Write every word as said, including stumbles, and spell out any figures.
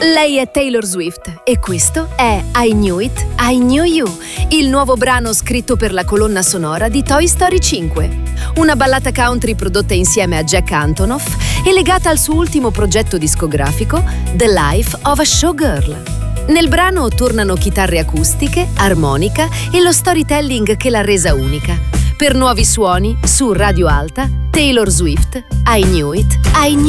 Lei è Taylor Swift e questo è I Knew It, I Knew You, il nuovo brano scritto per la colonna sonora di Toy Story cinque. Una ballata country prodotta insieme a Jack Antonoff e legata al suo ultimo progetto discografico, The Life of a Showgirl. Nel brano tornano chitarre acustiche, armonica e lo storytelling che l'ha resa unica. Per nuovi suoni, su Radio Alta, Taylor Swift, I Knew It, I Knew